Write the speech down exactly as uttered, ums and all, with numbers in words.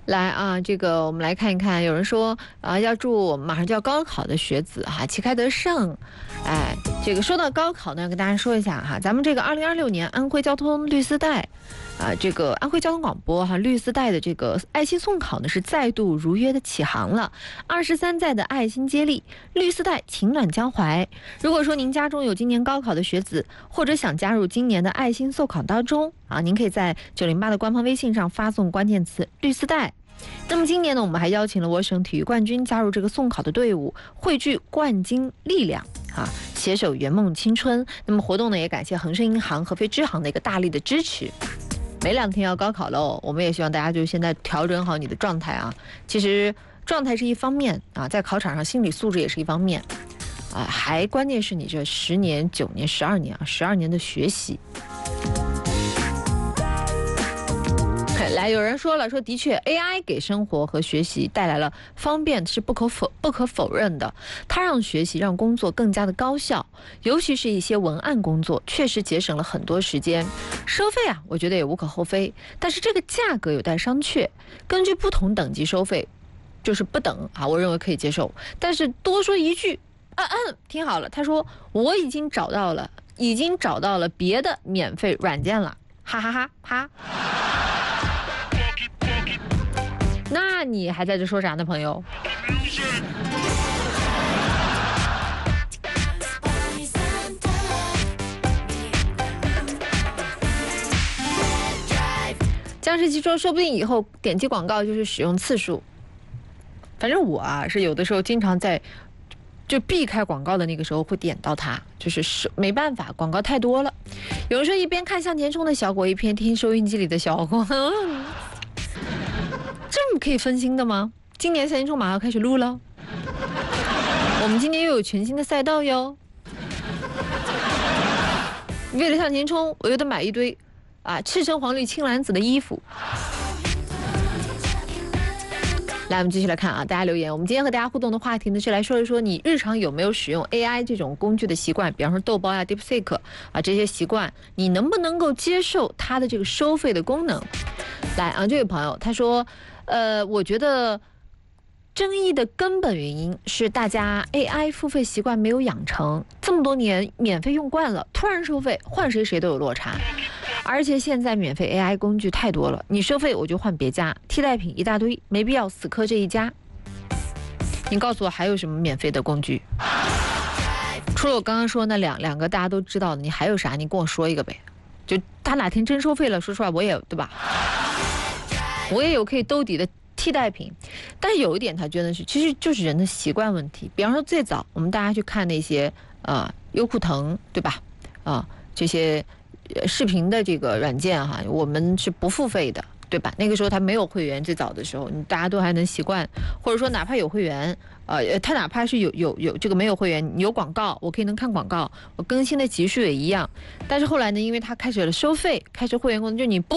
来啊，这个我们来看一看，有人说啊，要祝马上就要高考的学子哈旗开得胜。哎，这个说到高考呢，跟大家说一下哈，咱们这个二零二六年安徽交通绿丝带啊，这个安徽交通广播哈绿丝带的这个爱心送考呢是再度如约的起航了。二十三载的爱心接力，绿丝带情暖江淮。如果说您家中有今年高考的学子，或者想加入今年的爱心送考当中啊，您可以在九零八的官方微信上发送关键词绿丝带。那么今年呢，我们还邀请了我省体育冠军加入这个送考的队伍，汇聚冠军力量啊，携手圆梦青春。那么活动呢，也感谢恒生银行、合肥支行的一个大力的支持。没两天要高考喽，我们也希望大家就现在调整好你的状态啊。其实状态是一方面啊，在考场上心理素质也是一方面啊，还关键是你这十年、九年、十二年啊，十二年的学习。来，有人说了，说的确 A I 给生活和学习带来了方便是不可否不可否认的，它让学习让工作更加的高效，尤其是一些文案工作确实节省了很多时间。收费啊，我觉得也无可厚非，但是这个价格有待商榷，根据不同等级收费就是不等啊，我认为可以接受。但是多说一句，嗯嗯，听好了，他说我已经找到了已经找到了别的免费软件了，哈哈哈哈。那你还在这说啥呢，朋友？江世奇说，说不定以后点击广告就是使用次数。反正我啊是有的时候经常在就避开广告的那个时候会点到它，就是是没办法，广告太多了。有人说一边看向前冲的小果，一边听收音机里的小果。这么可以分心的吗？今年向前冲马上要开始录了，我们今年又有全新的赛道哟。为了向前冲，我又得买一堆啊赤橙黄绿青蓝紫的衣服。来，我们继续来看啊，大家留言。我们今天和大家互动的话题呢，是来说一说你日常有没有使用 A I 这种工具的习惯，比方说豆包呀、DeepSeek 啊这些习惯，你能不能够接受它的这个收费的功能？来啊，这位朋友他说，呃，我觉得争议的根本原因是大家 A I 付费习惯没有养成，这么多年免费用惯了，突然收费，换谁谁都有落差。而且现在免费 A I 工具太多了，你收费我就换别家，替代品一大堆，没必要死磕这一家。你告诉我还有什么免费的工具？除了我刚刚说那两两个大家都知道的，你还有啥？你跟我说一个呗。就他哪天真收费了，说实话我也对吧？我也有可以兜底的替代品，但是有一点他觉得是，其实就是人的习惯问题。比方说最早我们大家去看那些呃优酷腾对吧？啊、呃、这些。视频的这个软件哈，我们是不付费的，对吧？那个时候它没有会员，最早的时候，你大家都还能习惯，或者说哪怕有会员，呃，它哪怕是有有有这个没有会员，你有广告，我可以能看广告，我更新的集数也一样。但是后来呢，因为它开始了收费，开始会员功能，就你不